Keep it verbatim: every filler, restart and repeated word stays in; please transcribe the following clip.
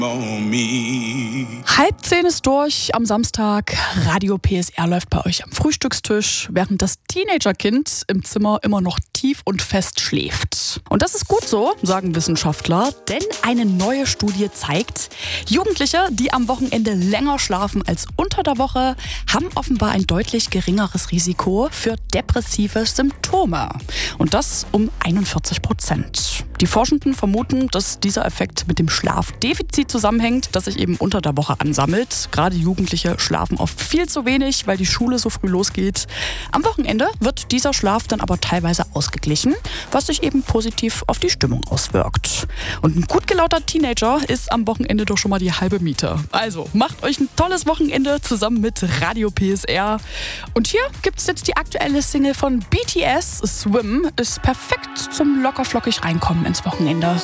Halb zehn ist durch am Samstag. Radio P S R läuft bei euch am Frühstückstisch, während das Teenagerkind im Zimmer immer noch tief und fest schläft. Und das ist gut so, sagen Wissenschaftler, denn eine neue Studie zeigt, Jugendliche, die am Wochenende länger schlafen als unter der Woche, haben offenbar ein deutlich geringeres Risiko für depressive Symptome. Und das um einundvierzig Prozent. Die Forschenden vermuten, dass dieser Effekt mit dem Schlafdefizit zusammenhängt, das sich eben unter der Woche ansammelt. Gerade Jugendliche schlafen oft viel zu wenig, weil die Schule so früh losgeht. Am Wochenende wird dieser Schlaf dann aber teilweise ausgeglichen, was sich eben positiv auf die Stimmung auswirkt. Und ein gut gelaunter Teenager ist am Wochenende doch schon mal die halbe Miete. Also macht euch ein tolles Wochenende zusammen mit Radio P S R. Und hier gibt's jetzt die aktuelle Single von B T S, Swim, ist perfekt zum lockerflockig reinkommen ins Wochenende.